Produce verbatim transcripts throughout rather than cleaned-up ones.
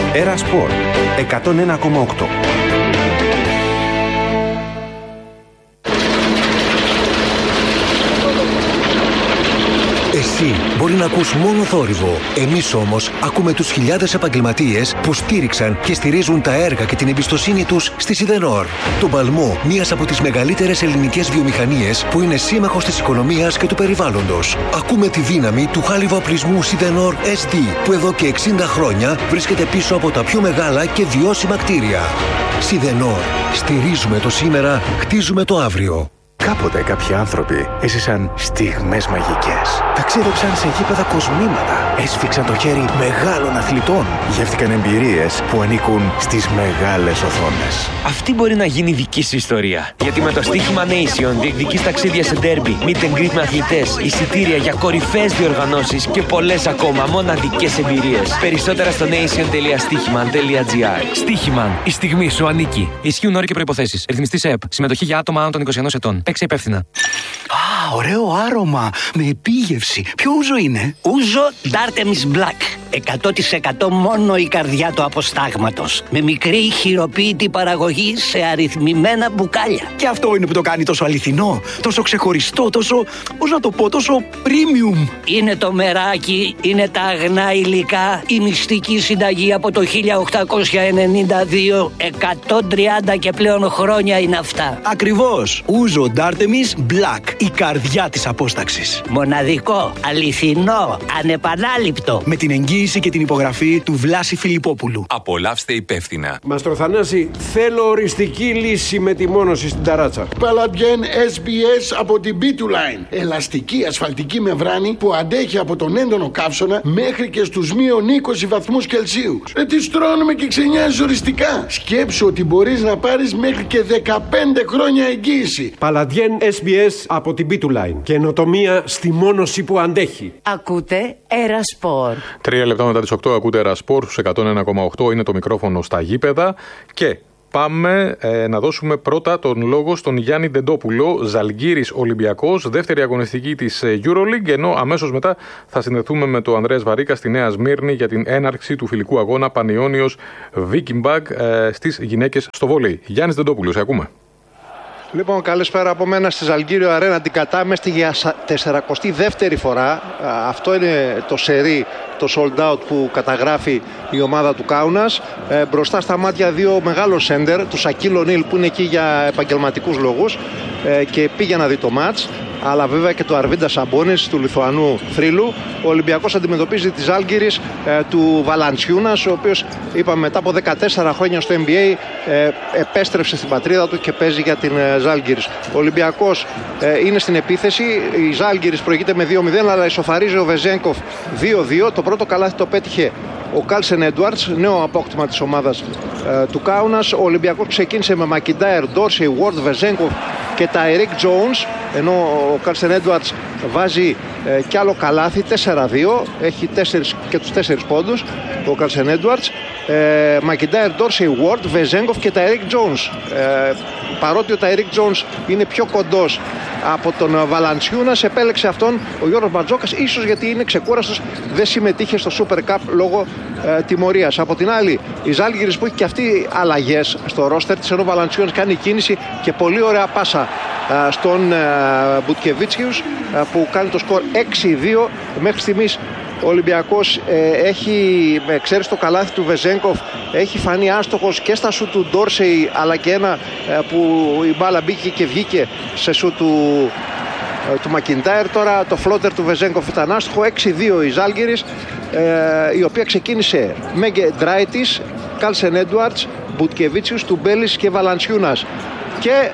Έρα Σπορ εκατόν ένα κόμμα οκτώ. Εσύ μπορεί να ακούς μόνο θόρυβο. Εμείς όμως ακούμε τους χιλιάδες επαγγελματίες που στήριξαν και στηρίζουν τα έργα και την εμπιστοσύνη τους στη Σιδενόρ. Τον παλμό μιας από τις μεγαλύτερες ελληνικές βιομηχανίες που είναι σύμμαχος της οικονομίας και του περιβάλλοντος. Ακούμε τη δύναμη του χάλιβα-οπλισμού Σιδενόρ ες ντι που εδώ και εξήντα χρόνια βρίσκεται πίσω από τα πιο μεγάλα και βιώσιμα κτίρια. Σιδενόρ. Στηρίζουμε το σήμερα, χτίζουμε το αύριο. Κάποτε κάποιοι άνθρωποι έζησαν στιγμές μαγικές. Ταξίδεψαν σε γήπεδα κοσμήματα. Έσφιξαν το χέρι μεγάλων αθλητών. Γεύτηκαν εμπειρίες που ανήκουν στις μεγάλες οθόνες. Αυτή μπορεί να γίνει δική σου ιστορία. Γιατί με το στοίχημα Nation διεκδικείς ταξίδια σε ντέρμπι, meet and greet με αθλητές, εισιτήρια για κορυφαίες διοργανώσεις και πολλές ακόμα μοναδικές εμπειρίες. Περισσότερα στο nation τελεία στοίχημαν τελεία τζι άρ. Στοίχημαν. Η στιγμή σου ανήκει. Ισχύουν όροι και προϋποθέσεις. Ρυθμιστής ΕΕΠ. Συμμετοχή για άτομα άνω των είκοσι ενός ετών. Παίξε υπεύθυνα. Α, ωραίο άρωμα. Με επίγευση. Ποιο ούζο είναι? Ούζο Dartemis Black. εκατό τοις εκατό μόνο η καρδιά του αποστάγματος. Με μικρή χειροποίητη παραγωγή σε αριθμημένα μπουκάλια. Και αυτό είναι που το κάνει τόσο αληθινό, τόσο ξεχωριστό, τόσο, πώς να το πω, τόσο premium. Είναι το μεράκι, είναι τα αγνά υλικά, η μυστική συνταγή από το χίλια οκτακόσια ενενήντα δύο, εκατόν τριάντα και πλέον χρόνια είναι αυτά. Ακριβώς. Ούζο Dartemis Black, η καρδιά της απόσταξης. Μοναδικό, αληθινό, ανεπανάληπτο. Με την εγγύηση και την υπογραφή του Βλάση Φιλιππόπουλου. Απολαύστε υπεύθυνα. Μαστροθανάση, θέλω οριστική λύση με τη μόνωση στην ταράτσα. Παλαντιέν ες μπι ες από την μπι του Line. Ελαστική ασφαλτική μεμβράνη που αντέχει από τον έντονο καύσωνα μέχρι και στους μείον είκοσι βαθμούς Κελσίου. Ε, τι στρώνουμε και ξενιάζεις οριστικά. Σκέψου ότι μπορείς να πάρεις μέχρι και δεκαπέντε χρόνια εγγύηση. Παλαντιέν ες μπι ες από την μπι του Line. Καινοτομία στη μόνωση που αντέχει. Ακούτε Έρα Σπορ. Τρία λεπτά μετά τις οκτώ ακούτε Έρα Σπορ στους εκατόν ένα κόμμα οκτώ. Είναι το μικρόφωνο στα γήπεδα. Και πάμε ε, να δώσουμε πρώτα τον λόγο στον Γιάννη Ντεντόπουλο, Ζαλγκίρις Ολυμπιακός, δεύτερη αγωνιστική της EuroLeague, ενώ αμέσως μετά θα συνδεθούμε με τον Ανδρέας Βαρίκα στη Νέα Σμύρνη για την έναρξη του φιλικού αγώνα Πανιόνιος Βίκινγκμπακ ε, στις γυναίκες στο βόλεϊ. Γιάννης Ντεντόπουλο, σε ακούμε. Λοιπόν, καλησπέρα από μένα στη Ζαλγκίριο Αρένα αντικατάμεστη για τεσσαρακοστή δεύτερη φορά. Αυτό είναι το σερί, το sold out που καταγράφει η ομάδα του Κάουνας. Ε, μπροστά στα μάτια δύο μεγάλο σέντερ, του Σακίλ Ονίλ που είναι εκεί για επαγγελματικούς λόγους ε, και πήγε να δει το μάτς. Αλλά βέβαια και το Αρβίντα Σαμπόνης του Λιθουανού θρύλου. Ο Ολυμπιακός αντιμετωπίζει τη Ζάλγκιρις ε, του Βαλαντσιούνας, ο οποίος είπαμε μετά από δεκατέσσερα χρόνια στο N B A ε, επέστρεψε στην πατρίδα του και παίζει για την ε, Ζάλγκιρις. Ο Ολυμπιακός ε, είναι στην επίθεση. Η Ζάλγκιρις προηγείται με δύο μηδέν, αλλά ισοφαρίζει ο Βεζένκοφ δύο δύο. Το πρώτο καλάθι το πέτυχε ο Κάλσεν Έντουαρτς, νέο απόκτημα της ομάδας ε, του Κάουνας. Ο Ολυμπιακός ξεκίνησε με Μακιντάιρ, Ντόρσεϊ, Βόρτ, Βεζένκοφ και Ταϊρίκ Τζόουνς, ενώ ο Κάλσεν Έντουαρτς βάζει ε, κι άλλο καλάθι, τέσσερα δύο, έχει τέσσερις και τους τέσσερις πόντους ο Κάλσεν Έντουαρτς. ε, Μακιντάιρ, Ντόρσεϊ, Βόρτ, Βεζένκοφ και Ταϊρίκ Τζόουνς. ε, παρότι ο Ταϊρίκ Τζόουνς είναι πιο κοντός από τον Βαλαντσιούνας, επέλεξε αυτόν ο Γιώργος Μπαρτζόκας, ίσως γιατί είναι ξεκούραστος, δεν συμμετείχε στο Super Cup λόγω ε, τιμωρίας. Από την άλλη, η Ζάλγκιρις που έχει και αυτή αλλαγές στο ρόστερ της, ενώ ο Βαλαντσιούνας κάνει κίνηση και πολύ ωραία πάσα ε, στον ε, Μπουτκεβίτσιους ε, που κάνει το σκορ έξι δύο. Μέχρι στιγμής ο Ολυμπιακός ε, έχει, με εξαίρεση το καλάθι του Βεζένκοφ, έχει φανεί άστοχος και στα σου του Ντόρσεϊ, αλλά και ένα ε, που η μπάλα μπήκε και βγήκε σε σου του, ε, του Μακιντάιρ. Τώρα το φλότερ του Βεζένκοφ ήταν άστοχο. έξι δύο η Ζάλγκιρις, ε, η οποία ξεκίνησε με Ντράιτης, Κάλσεν Έντουαρτς, Μπουτκεβίτσιους, Τουμπέλης και Βαλαντσιούνας. Και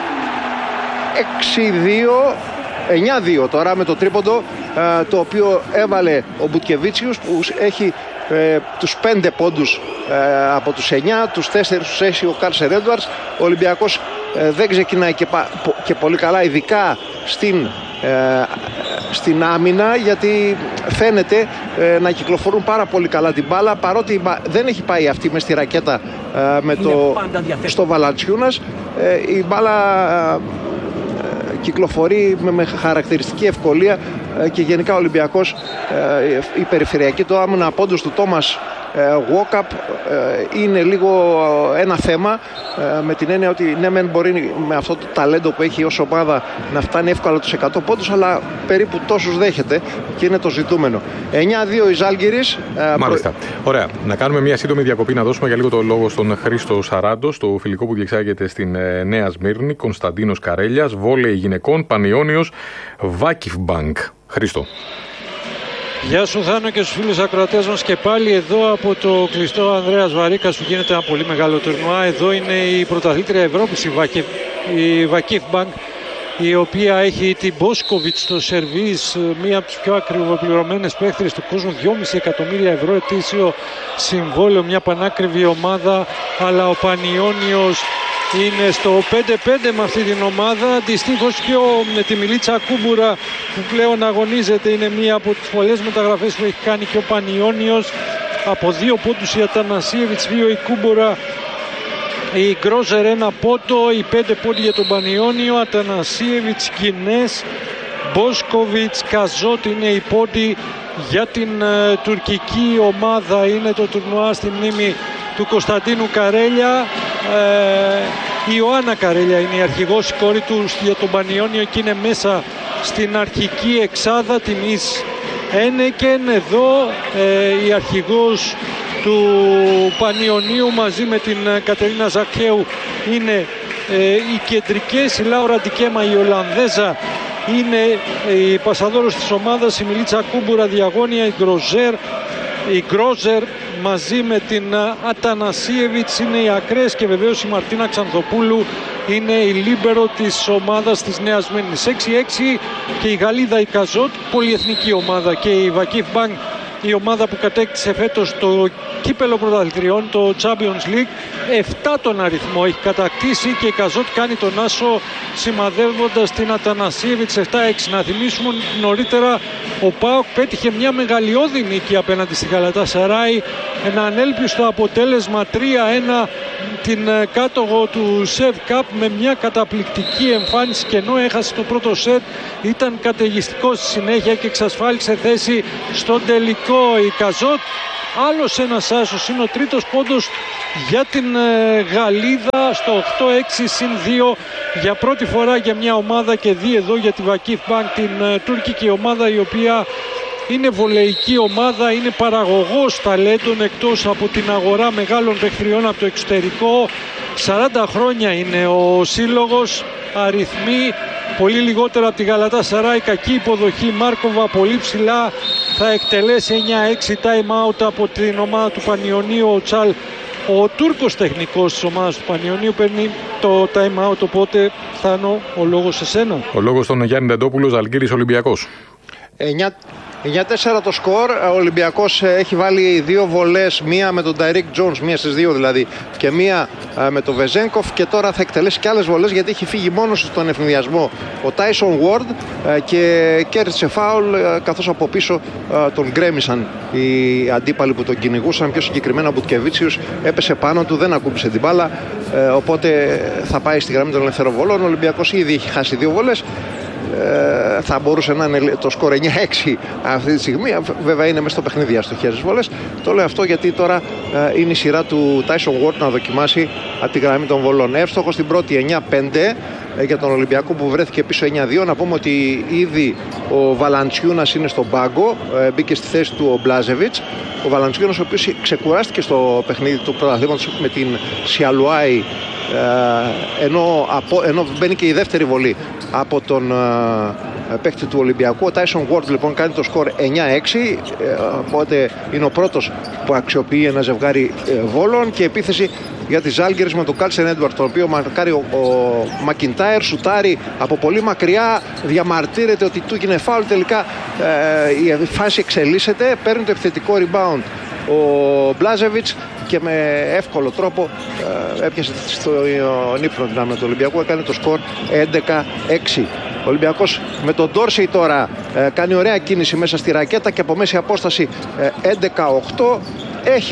έξι δύο, εννιά δύο τώρα με το τρίποντο, ε, το οποίο έβαλε ο Μπουτκεβίτσιους, που έχει ε, τους πέντε πόντους ε, από τους εννιά, τους τέσσερις τους έχει ο Κάλσεν Έντουαρτς. Ο Ολυμπιακός ε, δεν ξεκινάει και, πα, και πολύ καλά, ειδικά στην, ε, στην άμυνα, γιατί φαίνεται ε, να κυκλοφορούν πάρα πολύ καλά την μπάλα, παρότι δεν έχει πάει αυτή μες στη ρακέτα ε, με το, στο Βαλαντσιούνας. Ε, η μπάλα ε, κυκλοφορεί με, με χαρακτηριστική ευκολία και γενικά ο Ολυμπιακός, η περιφερειακή του άμυνα πόντους του Τόμας Walkup είναι λίγο ένα θέμα, με την έννοια ότι ναι μεν μπορεί με αυτό το ταλέντο που έχει ως ομάδα να φτάνει εύκολα τους εκατό πόντους, αλλά περίπου τόσους δέχεται και είναι το ζητούμενο. εννιά δύο η Ζάλγκιρις. Μάλιστα. Προ... Ωραία. Να κάνουμε μια σύντομη διακοπή, να δώσουμε για λίγο το λόγο στον Χρήστο Σαράντο, στο φιλικό που διεξάγεται στην Νέα Σμύρνη. Κωνσταντίνος Καρέλιας, βόλεϊ γυναικών, Πανιόνιος, Vakifbank. Χρήστο. Γεια σου Θάνο και στους φίλους ακροατές μας, και πάλι εδώ από το κλειστό Ανδρέας Βαρίκας που γίνεται ένα πολύ μεγάλο τουρνουά. Εδώ είναι η πρωταθλήτρια Ευρώπης, η Vakifbank, η οποία έχει την Μπόσκοβιτς στο σερβίς, μία από τις πιο ακριβοπληρωμένες παίχτριες του κόσμου, δυόμισι εκατομμύρια ευρώ ετήσιο συμβόλαιο, μια πανάκριβη ομάδα, αλλά ο Πανιόνιος είναι στο πέντε πέντε με αυτή την ομάδα, αντιστοίχως και ο, με τη Μιλίτσα Κούμπουρα που πλέον αγωνίζεται, είναι μία από τις πολλές μεταγραφές που έχει κάνει και ο Πανιόνιος. Από δύο πόντους η Ατανασίεβιτς, δύο η Κούμπουρα, η Γκρόζερ ένα πόντο, οι πέντε πόντοι για τον Πανιόνιο, Ατανασίεβιτς, Κινές, Μπόσκοβιτς, Καζότ είναι οι πόντοι για την uh, τουρκική ομάδα. Είναι το τουρνουά στη μνήμη του Κωνσταντίνου Καρέλια. Ε, η Ιωάννα Καρέλια είναι η αρχηγός, η κόρη του για τον Πανιόνιο, και είναι μέσα στην αρχική εξάδα τιμής Ένεκεν. Εδώ ε, η αρχηγός του Πανιονίου μαζί με την Κατερίνα Ζακέου είναι ε, οι κεντρικές. Η Λάουρα Ντικέμα, η Ολλανδέζα, είναι η πασαδόρος της ομάδας. Η Μιλίτσα Κούμπουρα διαγώνια, η Γκροζέρ, η Γκρόζερ μαζί με την Ατανασίεβιτς είναι οι ακραίες, και βεβαίως η Μαρτίνα Ξανθοπούλου είναι η λίμπερο της ομάδας της Νέας Σμύρνης. έξι έξι και η Γαλλίδα η Καζότ, πολυεθνική ομάδα, και η Vakifbank, η ομάδα που κατέκτησε φέτος το κύπελο πρωταθλητριών, το Champions League, επτά τον αριθμό έχει κατακτήσει, και η Καζότ κάνει τον άσο σημαδεύοντας την Ατανασίεβιτς επτά έξι. Να θυμίσουμε νωρίτερα ο ΠΑΟΚ πέτυχε μια μεγαλειώδη νίκη απέναντι στη Γαλατασαράι, ένα ανέλπιστο αποτέλεσμα τρία ένα, την κάτωγο του ΣΕΒ Cup, με μια καταπληκτική εμφάνιση, και ενώ έχασε το πρώτο σετ ήταν καταιγιστικό στη συνέχεια και εξασφάλισε θέση στον τελικό. Η Καζότ, άλλος ένας άσος, είναι ο τρίτος πόντος για την ε, Γαλλίδα στο οκτώ έξι συν δύο για πρώτη φορά για μια ομάδα, και δει εδώ για τη Vakifbank, την ε, τουρκική ομάδα, η οποία είναι βολεϊκή ομάδα, είναι παραγωγός ταλέντων εκτός από την αγορά μεγάλων παιχτριών από το εξωτερικό. σαράντα χρόνια είναι ο σύλλογος, αριθμοί πολύ λιγότερα από τη Γαλατασαράι, κακή υποδοχή. Μάρκοβα πολύ ψηλά, θα εκτελέσει εννιά έξι, time out από την ομάδα του Πανιωνίου. Ο Τσάλ, ο Τούρκος τεχνικός της ομάδας του Πανιωνίου, παίρνει το time out, οπότε Θάνο, ο λόγος σε σένα. Ο λόγος στον Γιάννη Ντεντόπουλο, Ζαλγκίρις Ολυμπιακός. εννιά τέσσερα το σκορ. Ο Ολυμπιακός έχει βάλει δύο βολές, μία με τον Ντάιρικ Τζόνς, μία στις δύο δηλαδή, και μία με τον Βεζένκοφ, και τώρα θα εκτελέσει και άλλες βολές, γιατί έχει φύγει μόνος στον ευνηδιασμό ο Τάισον Ward και κέρδισε φάουλ, καθώς από πίσω τον γκρέμισαν οι αντίπαλοι που τον κυνηγούσαν, πιο συγκεκριμένα ο Μπουτκεβίτσιους έπεσε πάνω του, δεν ακούμπησε την μπάλα, οπότε θα πάει στη γραμμή των ελευθερών βολών. Ο Ολυμπιακός ήδη έχει χάσει δύο βολές. Ε, θα μπορούσε να είναι το σκορ εννιά έξι αυτή τη στιγμή. Βέβαια είναι μέσα στο παιχνίδι αστοχές τις βολές. Το λέω αυτό γιατί τώρα ε, είναι η σειρά του Tyson Ward να δοκιμάσει από τη γραμμή των βολών. Εύστοχο στην πρώτη εννιά πέντε ε, για τον Ολυμπιακό που βρέθηκε πίσω εννιά δύο. Να πούμε ότι ήδη ο Βαλαντσιούνας είναι στον πάγκο, ε, μπήκε στη θέση του ο Μπλάζεβιτς. Ο Βαλαντσιούνας, ο οποίος ξεκουράστηκε στο παιχνίδι του πρωταθλήματος με την Σιαλουάη, ε, ενώ, από, ενώ μπαίνει και η δεύτερη βολή από τον ε, παίκτη του Ολυμπιακού. Ο Tyson Ward λοιπόν κάνει το σκορ εννιά έξι, ε, οπότε είναι ο πρώτος που αξιοποιεί ένα ζευγάρι ε, βόλων. Και επίθεση για τις Ζάλγκιρις με τον Κάλσεν Έντουαρτ, τον οποίο μαρκάρει ο, ο Μακιντάιρ, σουτάρει από πολύ μακριά, διαμαρτύρεται ότι του έγινε φάουλ. Τελικά ε, η φάση εξελίσσεται, παίρνει το επιθετικό rebound ο Μπλάζεβιτς και με εύκολο τρόπο ε, έπιασε στο ύπνο την άμυνα του Ολυμπιακού, έκανε το σκορ έντεκα έξι. Ο Ολυμπιακός με τον Ντόρσεϊ τώρα ε, κάνει ωραία κίνηση μέσα στη ρακέτα και από μέση απόσταση ε, έντεκα οκτώ. Έχει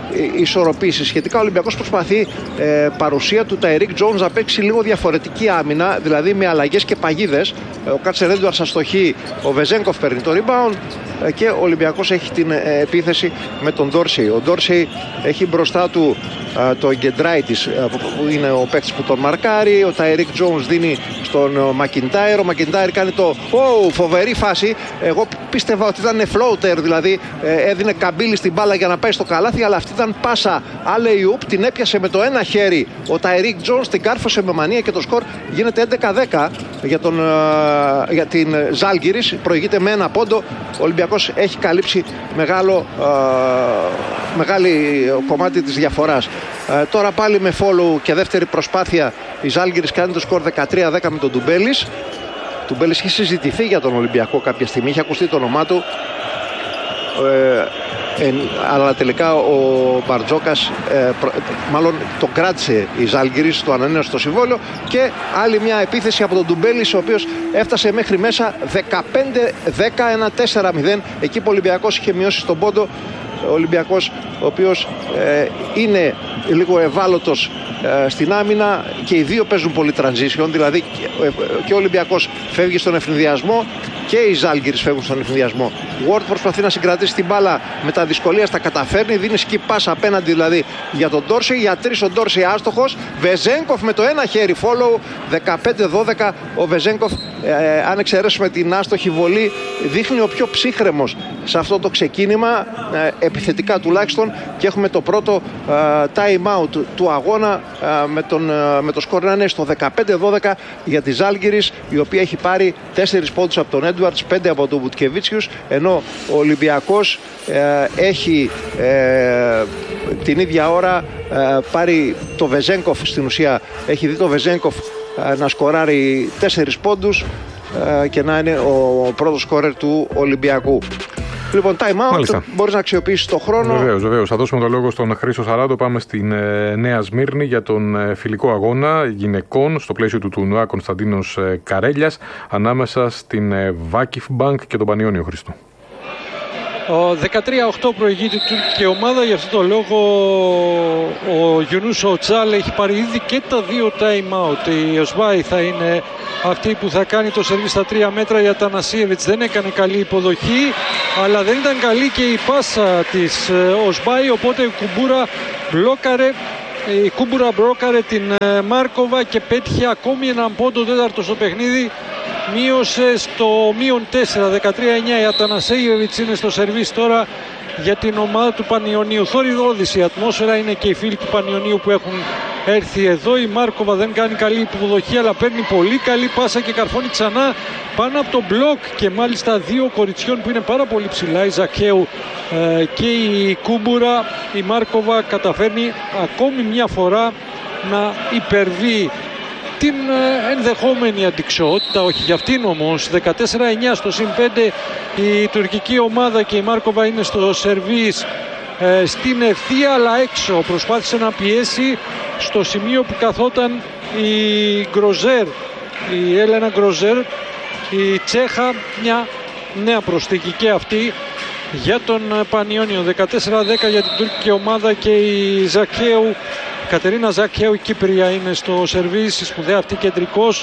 ισορροπήσει. Σχετικά ο Ολυμπιακός προσπαθεί ε, παρουσία του Ταϊρίκ Τζόουνς να παίξει λίγο διαφορετική άμυνα, δηλαδή με αλλαγές και παγίδες. Ο Κάτσερ Έντουαρτς αστοχεί, ο Βεζένκοφ παίρνει το rebound και ο Ολυμπιακός έχει την ε, επίθεση με τον Ντόρσεϊ. Ο Ντόρσεϊ έχει μπροστά του ε, το Γκεντράιτης ε, που είναι ο παίκτης που τον μαρκάρει. Ο Ταϊρίκ Τζόουνς δίνει στον ε, Μακιντάιρ. Ο Μακιντάιρ κάνει το oh, φοβερή φάση. Εγώ πίστευα ότι ήταν floater, δηλαδή ε, έδινε καμπύλη στην μπάλα για να πάει στο καλάθι, αλλά αυτή ήταν πάσα alley-oop, την έπιασε με το ένα χέρι ο Ταϊρίκ Τζόουνς, την κάρφωσε με μανία και το σκορ γίνεται έντεκα δέκα για, τον, ε, για την Ζάλγκιρις. Προηγείται με ένα πόντο. Ο Ολυμπιακός έχει καλύψει μεγάλο, ε, μεγάλη κομμάτι της διαφοράς. Ε, τώρα πάλι με follow και δεύτερη προσπάθεια η Ζάλγκιρις κάνει το σκορ δεκατρία δέκα με τον Ντουμπέλης. Ο Ντουμπέλης έχει συζητηθεί για τον Ολυμπιακό κάποια στιγμή, έχει ακουστεί το όνομά του. Ε, Ε, αλλά τελικά ο Μπαρτζόκας ε, προ, μάλλον τον κράτησε η Ζάλγκιρις, το ανανέωσε το συμβόλαιο. Και άλλη μια επίθεση από τον Ντουμπέλης, ο οποίος έφτασε μέχρι μέσα δεκαπέντε δέκα, ένα τέσσερα μηδέν. Εκεί που ο Ολυμπιακός είχε μειώσει στον πόντο. Ο Ολυμπιακός ο οποίος ε, είναι λίγο ευάλωτος ε, στην άμυνα και οι δύο παίζουν πολύ transition, δηλαδή και, ε, και ο Ολυμπιακός φεύγει στον ευνηδιασμό και οι Ζάλγκιρις φεύγουν στον ευνηδιασμό. Ward προσπαθεί να συγκρατήσει την μπάλα, με τα δυσκολία στα καταφέρνει, δίνει skip pass απέναντι δηλαδή για τον Ντόρσεϊ, για τρεις ο Ντόρσεϊ άστοχος. Βεζένκοφ με το ένα χέρι follow, δεκαπέντε δώδεκα. Ο Βεζένκοφ ε, αν εξαιρέσουμε την άστοχη βολή, δείχνει ο πιο ψύχρεμος σε αυτό το ξεκίνημα, ε, επιθετικά τουλάχιστον, και έχουμε το πρώτο ε, time out του αγώνα ε, με, τον, ε, με το σκορ να είναι στο δεκαπέντε δώδεκα για τη Ζάλγκιρις, η οποία έχει πάρει τέσσερις πόντους από τον Έντουαρτς, πέντε από τον Μπουτκεβίτσιους, ενώ ο Ολυμπιακός ε, έχει ε, την ίδια ώρα ε, πάρει το Βεζένκοφ, στην ουσία έχει δει το Βεζένκοφ ε, να σκοράρει τέσσερις πόντους ε, και να είναι ο πρώτος σκόρερ του Ολυμπιακού. Λοιπόν, time out. Μάλιστα. Μπορείς να αξιοποιήσεις το χρόνο. Βεβαίως, βεβαίως. Θα δώσουμε το λόγο στον Χρήστο Σαράντο. Πάμε στην ε, Νέα Σμύρνη για τον ε, φιλικό αγώνα γυναικών στο πλαίσιο του τουρνουά Κωνσταντίνος ε, Καρέλιας ανάμεσα στην ε, Vakifbank και τον Πανιόνιο. Χρήστο. δεκατρία οκτώ προηγείται η τουρκική ομάδα, γι' αυτό το λόγο ο Γιουνούς Οτσάλ έχει πάρει ήδη και τα δύο time out. Η Οσβάη θα είναι αυτή που θα κάνει το σερβί στα τρία μέτρα. Η Ατανασίεβιτς δεν έκανε καλή υποδοχή, αλλά δεν ήταν καλή και η πάσα της Οσβάη, οπότε η Κουμπούρα μπλόκαρε η Κούμπουρα μπλόκαρε την Μάρκοβα και πέτυχε ακόμη έναν πόντο, τέταρτο στο παιχνίδι. Μείωσε στο μείον τέσσερα, δεκατρία εννιά. Η Ατανασέιεβιτς είναι στο σερβίς τώρα για την ομάδα του Πανιωνίου. Θορυδώδης η ατμόσφαιρα, είναι και οι φίλοι του Πανιωνίου που έχουν έρθει εδώ. Η Μάρκοβα δεν κάνει καλή υποδοχή, αλλά παίρνει πολύ καλή πάσα και καρφώνει ξανά πάνω από το μπλοκ, και μάλιστα δύο κοριτσιών που είναι πάρα πολύ ψηλά, η Ζακέου ε, και η Κούμπουρα. Η Μάρκοβα καταφέρνει ακόμη μια φορά να υπερβεί την ενδεχόμενη αντικσότητα, όχι για αυτήν όμως. Δεκατέσσερα εννιά στο συν πέντε η τουρκική ομάδα και η Μάρκοβα είναι στο σερβίς ε, στην ευθεία, αλλά έξω. Προσπάθησε να πιέσει στο σημείο που καθόταν η Γκροζέρ, η Έλενα Γκροζέρ, η Τσέχα. Μια νέα προσθήκη και αυτή για τον Πανιόνιο. Δεκατέσσερα δέκα για την τουρκική ομάδα και η Ζακέου, Κατερίνα Ζακέου, η Κύπρια, είναι στο σερβίς, η σπουδαία αυτή κεντρικός,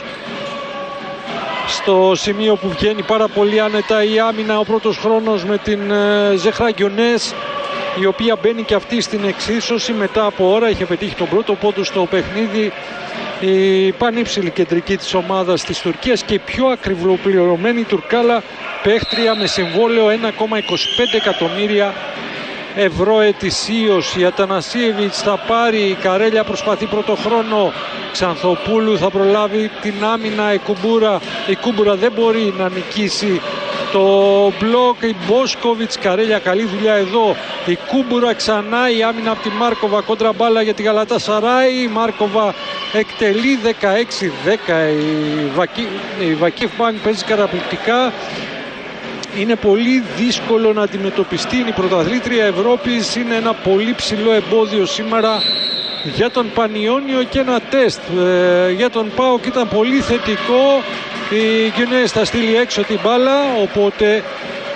στο σημείο που βγαίνει πάρα πολύ άνετα η άμυνα. Ο πρώτος χρόνος με την Ζεχρά Γκιονές, η οποία μπαίνει και αυτή στην εξίσωση μετά από ώρα. Είχε πετύχει τον πρώτο πόντο στο παιχνίδι. Η πανύψηλη κεντρική της ομάδας της Τουρκίας και η πιο ακριβοπληρωμένη Τουρκάλα παίχτρια με συμβόλαιο ένα κόμμα είκοσι πέντε εκατομμύρια ευρώ ετησίως. Η Ατανασίεβιτς θα πάρει, η Καρέλια προσπαθεί πρώτο χρόνο, Ξανθοπούλου θα προλάβει την άμυνα, η Κουμπούρα, η Κούμπουρα δεν μπορεί να νικήσει το μπλοκ, η Μπόσκοβιτς, Καρέλια καλή δουλειά εδώ, η Κούμπουρα ξανά, η άμυνα από τη Μάρκοβα, κόντρα μπάλα για τη Γαλατασαράι, η Μάρκοβα εκτελεί δεκαέξι δέκα, η Vakifbank παίζει καταπληκτικά. Είναι πολύ δύσκολο να αντιμετωπιστεί, είναι η πρωταθλήτρια Ευρώπης, είναι ένα πολύ ψηλό εμπόδιο σήμερα για τον Πανιόνιο και ένα τεστ ε, για τον ΠΑΟΚ ήταν πολύ θετικό. Η Γκιουνές θα στείλει έξω την μπάλα, οπότε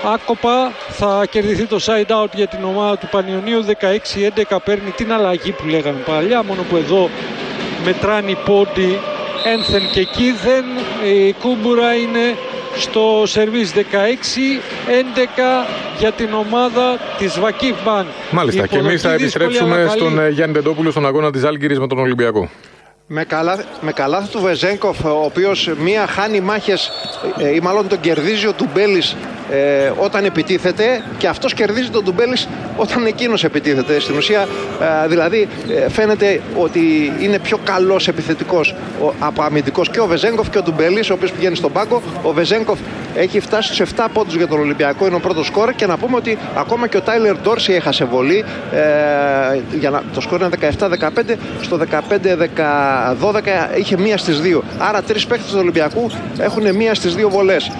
άκοπα. Θα κερδιθεί το side out για την ομάδα του Πανιωνίου. δεκαέξι έντεκα παίρνει την αλλαγή που λέγαμε παλιά, μόνο που εδώ μετράνει πόντι ένθεν και κίδεν. Η Κούμπουρα είναι στο σερβίς. Δεκαέξι έντεκα για την ομάδα της Βακίφ Μπανκ. Μάλιστα, και εμείς θα επιστρέψουμε στον Γιάννη Ντεντόπουλο στον αγώνα της Ζάλγκιρις με τον Ολυμπιακό. Με, καλά, με καλάθι του Βεζένκοφ, ο οποίος μία χάνει μάχες ε, ή μάλλον τον κερδίζει ο Ντουμπέλης ε, όταν επιτίθεται, και αυτός κερδίζει τον Ντουμπέλης όταν εκείνος επιτίθεται. Στην ουσία ε, δηλαδή ε, φαίνεται ότι είναι πιο καλός επιθετικός ο, από αμυντικός και ο Βεζένκοφ και ο Ντουμπέλης, ο οποίος πηγαίνει στον πάγκο. Ο Βεζένκοφ έχει φτάσει στους επτά πόντους για τον Ολυμπιακό, είναι ο πρώτος σκόρ, και να πούμε ότι ακόμα και ο Τάιλερ Ντόρσι έχασε βολή, ε, για να, το σκόρ είναι δεκαεπτά δεκαπέντε, στο δεκαπέντε δώδεκα είχε μία στις δύο. Άρα τρεις παίκτες του Ολυμπιακού έχουν μία στις δύο βολές.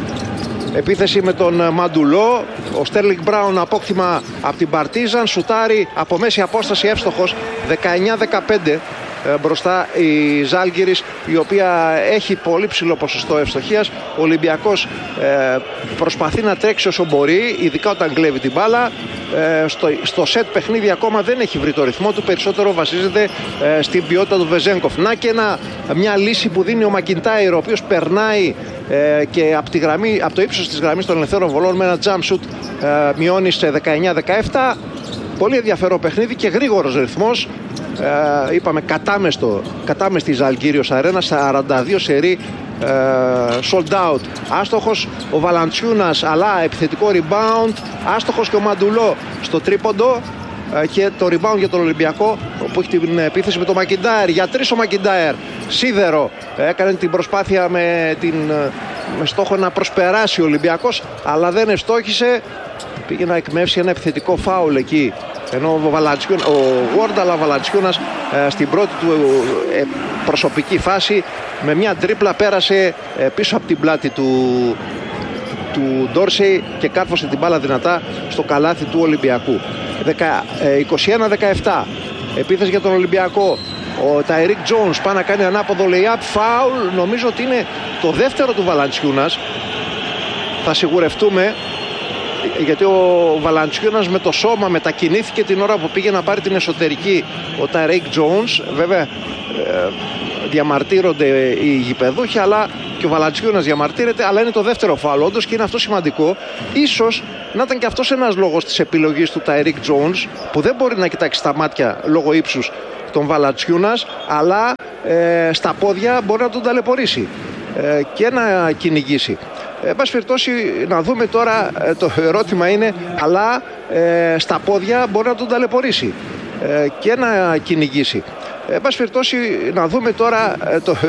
Επίθεση με τον Μαντουλό. Ο Στέρλινγκ Μπράουν απόκτημα από την Παρτίζαν. Σουτάρει από μέση απόσταση, εύστοχος. δεκαεννιά δεκαπέντε μπροστά η Ζάλγκιρις, η οποία έχει πολύ ψηλό ποσοστό ευστοχίας. Ο Ολυμπιακός ε, προσπαθεί να τρέξει όσο μπορεί, ειδικά όταν κλέβει την μπάλα. Ε, στο, στο σετ παιχνίδι ακόμα δεν έχει βρει το ρυθμό του, περισσότερο βασίζεται ε, στην ποιότητα του Βεζένκοφ. Να και ένα, μια λύση που δίνει ο Μακιντάιρ, ο οποίος περνάει ε, και από, τη γραμμή, από το ύψος της γραμμής των ελευθέρων βολών με ένα jump shoot ε, μειώνει σε δεκαεννιά δεκαεπτά. Πολύ ενδιαφέρον παιχνίδι και γρήγορος ρυθμός. Ε, είπαμε κατάμεστο, κατάμεστη Ζαλγκύριος Αρένα, σαράντα δύο σερί ε, sold out. Άστοχος ο Βαλαντσιούνας, αλλά επιθετικό rebound. Άστοχος και ο Μαντουλό στο τρίποντο, ε, και το rebound για τον Ολυμπιακό, που έχει την επίθεση με τον Μακιντάιρ. Για τρεις ο Μακιντάιρ, σίδερο, έκανε την προσπάθεια με, την, με στόχο να προσπεράσει ο Ολυμπιακός, αλλά δεν ευστόχησε. Πήγε να εκμεύσει ένα επιθετικό φάουλ εκεί, ενώ ο, ο Γουόρνταλα Βαλαντσιούνας ε, στην πρώτη του ε, προσωπική φάση με μια τρίπλα πέρασε ε, πίσω από την πλάτη του, του Ντόρσεϊ και κάρφωσε την μπάλα δυνατά στο καλάθι του Ολυμπιακού. είκοσι ένα δεκαεπτά επίθεση για τον Ολυμπιακό. Ο Ταϊρίκ Τζόουνς πάει να κάνει ανάποδο lay-up, φάουλ, νομίζω ότι είναι το δεύτερο του Βαλαντσιούνας. Θα σιγουρευτούμε, γιατί ο Βαλαντσιούνας με το σώμα μετακινήθηκε την ώρα που πήγε να πάρει την εσωτερική ο Ταϊρίκ Τζόουνς. Βέβαια ε, διαμαρτύρονται οι γηπεδούχοι, αλλά και ο Βαλαντσιούνας διαμαρτύρεται, αλλά είναι το δεύτερο φάουλ όντως, και είναι αυτό σημαντικό. Ίσως να ήταν και αυτός ένας λόγος της επιλογής του Ταϊρίκ Τζόουνς, που δεν μπορεί να κοιτάξει στα μάτια λόγω ύψους τον Βαλαντσιούνας, αλλά ε, στα πόδια μπορεί να τον ταλαιπωρήσει ε, και να κυνηγήσει. Εν πάση περιπτώσει, να δούμε τώρα, το ερώτημα είναι, αλλά ε, στα πόδια μπορεί να τον ταλαιπωρήσει ε, και να κυνηγήσει. Εν πάση περιπτώσει, να δούμε τώρα, το